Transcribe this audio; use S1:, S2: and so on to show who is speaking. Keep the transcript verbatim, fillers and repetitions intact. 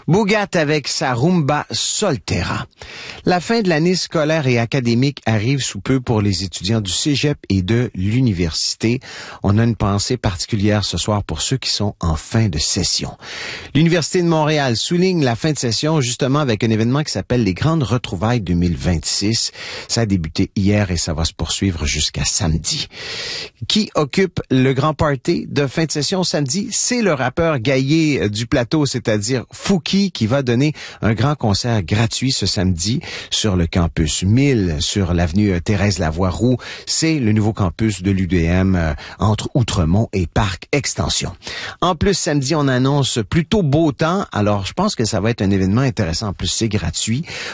S1: Bougat avec sa rumba Solterra. La fin de l'année scolaire et académique arrive sous peu pour les étudiants du cégep et de l'université. On a une pensée particulière ce soir pour ceux qui sont en fin de session. L'Université de Montréal souligne la fin de session justement avec un événement qui s'appelle les Grandes Retrouvailles deux mille vingt-six. Ça a débuté hier et ça va se poursuivre jusqu'à samedi. Qui occupe le grand party de fin de session samedi? C'est le rappeur Gaillé du plateau, c'est-à-dire Fouki, qui va donner un grand concert gratuit ce samedi sur le campus mille, sur l'avenue Thérèse-Lavoie-Roux. C'est le nouveau campus de l'U D M euh, entre Outremont et Parc Extension. En plus, samedi, on annonce plutôt beau temps, alors je pense que ça va être un événement intéressant. En plus, c'est gratuit.